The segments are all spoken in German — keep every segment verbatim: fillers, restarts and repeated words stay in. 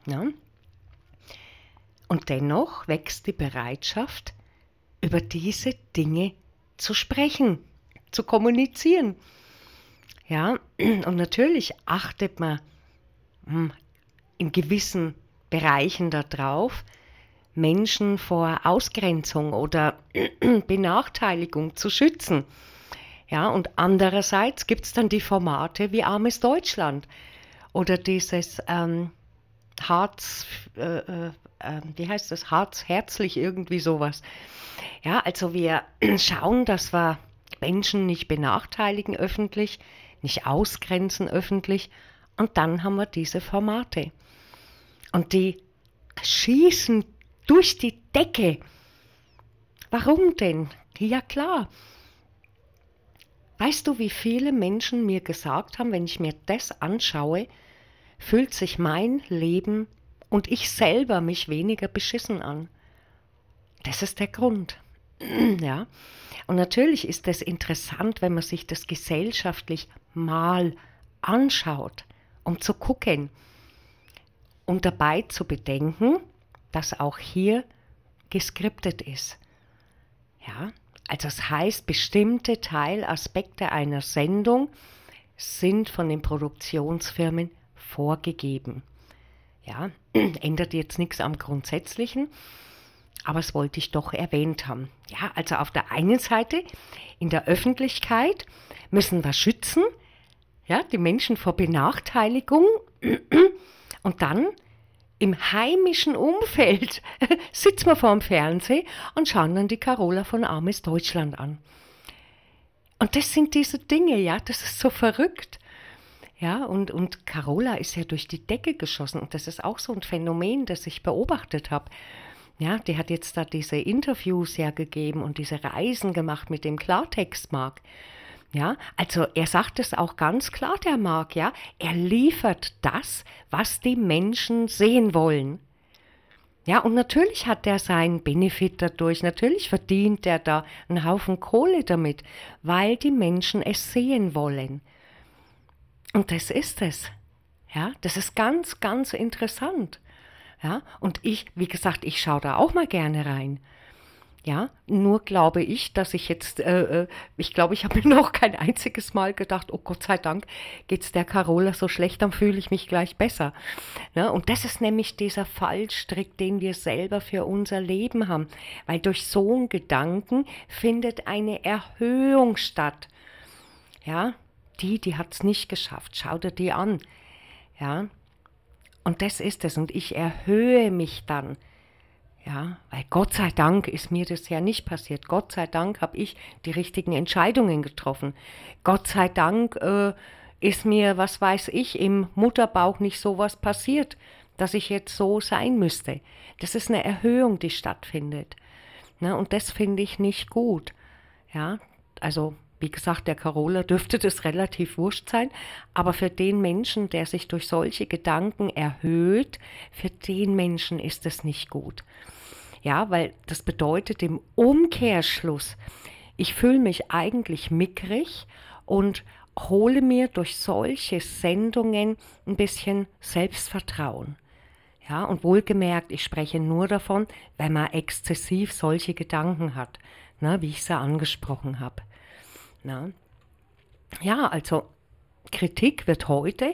Ne? Und dennoch wächst die Bereitschaft, über diese Dinge zu sprechen, zu kommunizieren. Ja, und natürlich achtet man hm, in gewissen Bereichen darauf, Menschen vor Ausgrenzung oder Benachteiligung zu schützen. Ja, und andererseits gibt es dann die Formate wie Armes Deutschland oder dieses ähm, Harz, äh, äh, wie heißt das, Harz, herzlich, irgendwie sowas. Ja, also wir schauen, dass wir Menschen nicht benachteiligen öffentlich, nicht ausgrenzen öffentlich und dann haben wir diese Formate. Und die schießen durch die Decke. Warum denn? Ja klar. Weißt du, wie viele Menschen mir gesagt haben, wenn ich mir das anschaue, fühlt sich mein Leben und ich selber mich weniger beschissen an. Das ist der Grund. Ja. Und natürlich ist es interessant, wenn man sich das gesellschaftlich mal anschaut, um zu gucken und dabei zu bedenken, dass auch hier geskriptet ist. Ja, also das heißt, bestimmte Teilaspekte einer Sendung sind von den Produktionsfirmen vorgegeben. Ja, ändert jetzt nichts am Grundsätzlichen, aber das wollte ich doch erwähnt haben. Ja, also auf der einen Seite in der Öffentlichkeit müssen wir schützen, ja, die Menschen vor Benachteiligung und dann im heimischen Umfeld sitzen wir vor dem Fernsehen und schauen dann die Carola von Armes Deutschland an. Und das sind diese Dinge, ja, das ist so verrückt. Ja, und, und Carola ist ja durch die Decke geschossen und das ist auch so ein Phänomen, das ich beobachtet habe. Ja, die hat jetzt da diese Interviews ja gegeben und diese Reisen gemacht mit dem Klartext-Mark. Ja, also er sagt es auch ganz klar, der Mark, ja, er liefert das, was die Menschen sehen wollen. Ja, und natürlich hat er seinen Benefit dadurch, natürlich verdient er da einen Haufen Kohle damit, weil die Menschen es sehen wollen. Und das ist es. Ja, das ist ganz, ganz interessant. Ja, und ich, wie gesagt, ich schaue da auch mal gerne rein. Ja, nur glaube ich, dass ich jetzt, äh, ich glaube, ich habe mir noch kein einziges Mal gedacht, oh Gott sei Dank geht's der Carola so schlecht, dann fühle ich mich gleich besser. Ne? Und das ist nämlich dieser Fallstrick, den wir selber für unser Leben haben, weil durch so einen Gedanken findet eine Erhöhung statt. Ja, die, die hat's nicht geschafft, schau dir die an. Ja, und das ist es und ich erhöhe mich dann. Ja, weil Gott sei Dank ist mir das ja nicht passiert. Gott sei Dank habe ich die richtigen Entscheidungen getroffen. Gott sei Dank äh, ist mir, was weiß ich, im Mutterbauch nicht sowas passiert, dass ich jetzt so sein müsste. Das ist eine Erhöhung, die stattfindet. Ne, und das finde ich nicht gut. Ja, also wie gesagt, der Carola dürfte das relativ wurscht sein, aber für den Menschen, der sich durch solche Gedanken erhöht, für den Menschen ist es nicht gut. Ja, weil das bedeutet im Umkehrschluss, ich fühle mich eigentlich mickrig und hole mir durch solche Sendungen ein bisschen Selbstvertrauen. Ja, und wohlgemerkt, ich spreche nur davon, wenn man exzessiv solche Gedanken hat, ne, wie ich sie angesprochen habe. Na? Ja, also Kritik wird heute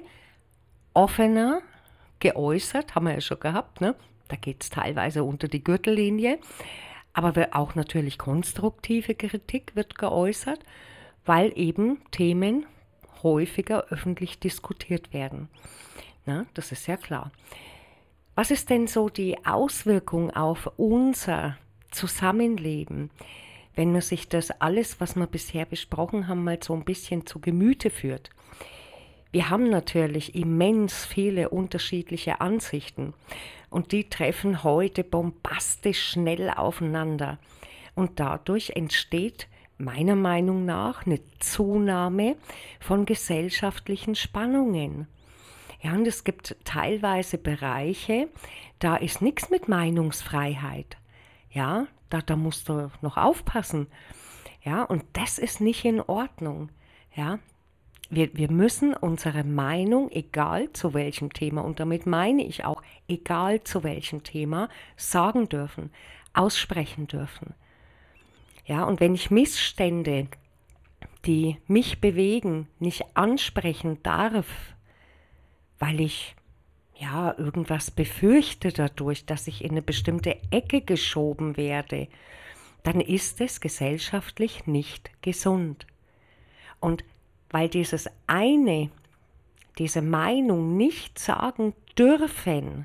offener geäußert, haben wir ja schon gehabt, ne? Da geht es teilweise unter die Gürtellinie, aber auch natürlich konstruktive Kritik wird geäußert, weil eben Themen häufiger öffentlich diskutiert werden. Na, das ist ja klar. Was ist denn so die Auswirkung auf unser Zusammenleben, wenn man sich das alles, was wir bisher besprochen haben, mal so ein bisschen zu Gemüte führt? Wir haben natürlich immens viele unterschiedliche Ansichten und die treffen heute bombastisch schnell aufeinander. Und dadurch entsteht meiner Meinung nach eine Zunahme von gesellschaftlichen Spannungen. Ja, und es gibt teilweise Bereiche, da ist nichts mit Meinungsfreiheit. Ja, da, da musst du noch aufpassen. Ja, und das ist nicht in Ordnung. Ja, Wir, wir müssen unsere Meinung, egal zu welchem Thema, und damit meine ich auch, egal zu welchem Thema, sagen dürfen, aussprechen dürfen. Ja, und wenn ich Missstände, die mich bewegen, nicht ansprechen darf, weil ich ja irgendwas befürchte dadurch, dass ich in eine bestimmte Ecke geschoben werde, dann ist es gesellschaftlich nicht gesund. Und weil dieses eine, diese Meinung nicht sagen dürfen,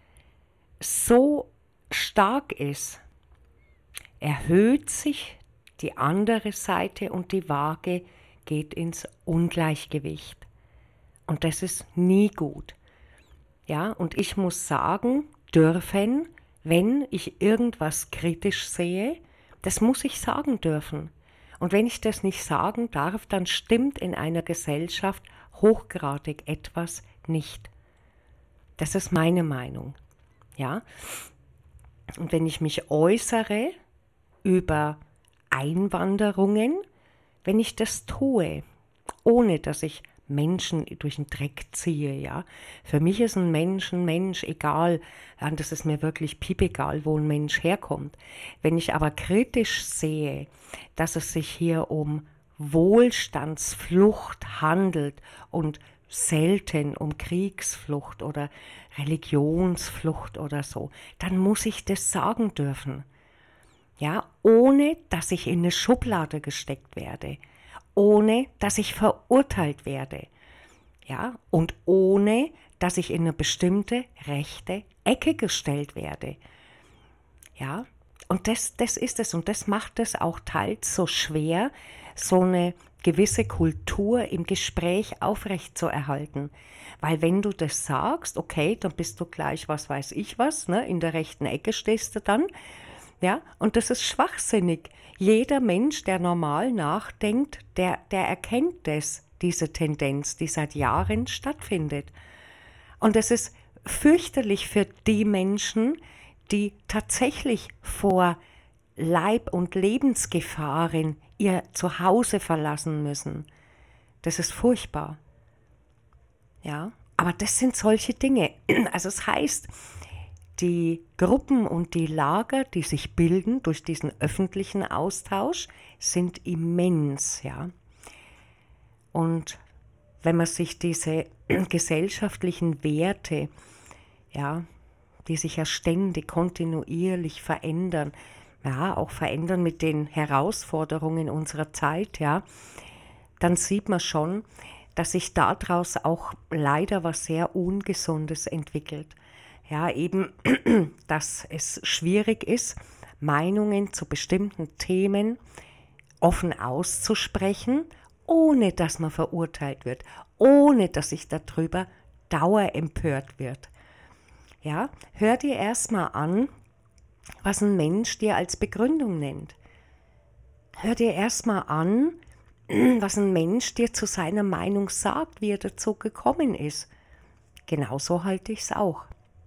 so stark ist, erhöht sich die andere Seite und die Waage geht ins Ungleichgewicht. Und das ist nie gut. Ja, und ich muss sagen dürfen, wenn ich irgendwas kritisch sehe, das muss ich sagen dürfen. Und wenn ich das nicht sagen darf, dann stimmt in einer Gesellschaft hochgradig etwas nicht. Das ist meine Meinung. Ja? Und wenn ich mich äußere über Einwanderungen, wenn ich das tue, ohne dass ich Menschen durch den Dreck ziehe, ja. Für mich ist ein Mensch ein Mensch, egal, ja, das ist mir wirklich piepegal, wo ein Mensch herkommt. Wenn ich aber kritisch sehe, dass es sich hier um Wohlstandsflucht handelt und selten um Kriegsflucht oder Religionsflucht oder so, dann muss ich das sagen dürfen. Ja, ohne dass ich in eine Schublade gesteckt werde. Ohne dass ich verurteilt werde, ja, und ohne dass ich in eine bestimmte rechte Ecke gestellt werde, ja, und das, das ist es und das macht es auch teils so schwer, so eine gewisse Kultur im Gespräch aufrechtzuerhalten, weil wenn du das sagst, okay, dann bist du gleich, was weiß ich was, ne, in der rechten Ecke stehst du dann. Ja, und das ist schwachsinnig. Jeder Mensch, der normal nachdenkt, der, der erkennt das, diese Tendenz, die seit Jahren stattfindet. Und es ist fürchterlich für die Menschen, die tatsächlich vor Leib- und Lebensgefahren ihr Zuhause verlassen müssen. Das ist furchtbar. Ja, aber das sind solche Dinge. Also es heißt, die Gruppen und die Lager, die sich bilden durch diesen öffentlichen Austausch, sind immens, ja. Und wenn man sich diese gesellschaftlichen Werte, ja, die sich ja ständig, kontinuierlich verändern, ja, auch verändern mit den Herausforderungen unserer Zeit, ja, dann sieht man schon, dass sich daraus auch leider was sehr Ungesundes entwickelt. Ja, eben, dass es schwierig ist, Meinungen zu bestimmten Themen offen auszusprechen, ohne dass man verurteilt wird, ohne dass sich darüber dauerempört wird. Ja, hör dir erstmal an, was ein Mensch dir als Begründung nennt. Hör dir erstmal an, was ein Mensch dir zu seiner Meinung sagt, wie er dazu gekommen ist. Genauso halte ich es auch.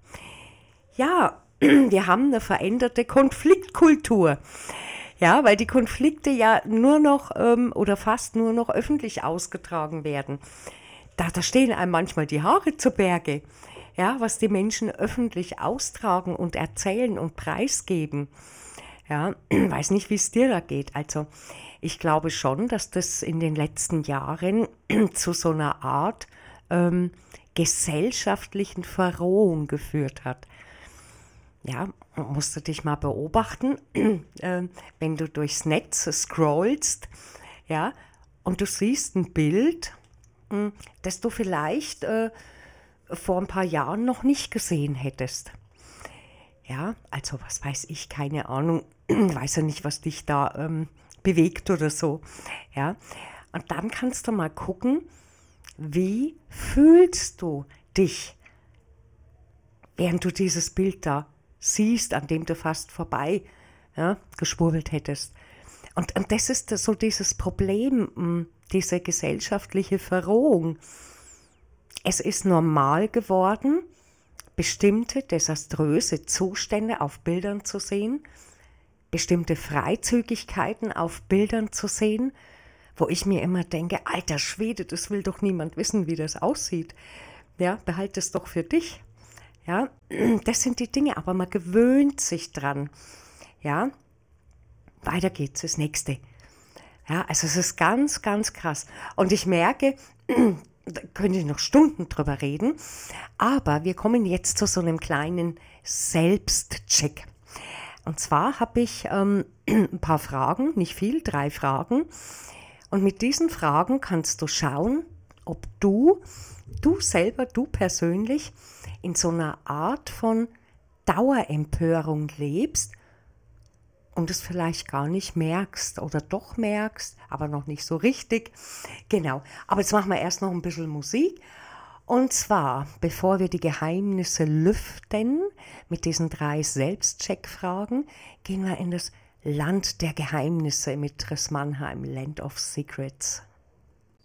Ja, wir haben eine veränderte Konfliktkultur. Ja, weil die Konflikte ja nur noch ähm, oder fast nur noch öffentlich ausgetragen werden. Da, da stehen einem manchmal die Haare zu Berge. Ja, was die Menschen öffentlich austragen und erzählen und preisgeben. Ja, weiß nicht, wie es dir da geht. Also ich glaube schon, dass das in den letzten Jahren zu so einer Art ähm, gesellschaftlichen Verrohung geführt hat. Ja, musst du dich mal beobachten, äh, wenn du durchs Netz scrollst, ja, und du siehst ein Bild, mh, das du vielleicht äh, vor ein paar Jahren noch nicht gesehen hättest. Ja, also was weiß ich, keine Ahnung, weiß ja nicht, was dich da ähm, bewegt oder so. Ja, und dann kannst du mal gucken, wie fühlst du dich, während du dieses Bild da siehst, an dem du fast vorbei ja, geschwurbelt hättest. Und, und das ist so dieses Problem, diese gesellschaftliche Verrohung. Es ist normal geworden, bestimmte desaströse Zustände auf Bildern zu sehen, bestimmte Freizügigkeiten auf Bildern zu sehen, wo ich mir immer denke, alter Schwede, das will doch niemand wissen, wie das aussieht. Ja, behalte es doch für dich. Ja, das sind die Dinge, aber man gewöhnt sich dran. Ja, weiter geht's, das nächste. Ja, also es ist ganz, ganz krass. Und ich merke, da könnte ich noch Stunden drüber reden, aber wir kommen jetzt zu so einem kleinen Selbstcheck. Und zwar habe ich ähm, ein paar Fragen, nicht viel, drei Fragen. Und mit diesen Fragen kannst du schauen, ob du, du selber, du persönlich in so einer Art von Dauerempörung lebst und es vielleicht gar nicht merkst oder doch merkst, aber noch nicht so richtig. Genau, aber jetzt machen wir erst noch ein bisschen Musik. Und zwar, bevor wir die Geheimnisse lüften mit diesen drei Selbstcheck-Fragen, gehen wir in das Land der Geheimnisse mit Chris Mannheim, Land of Secrets.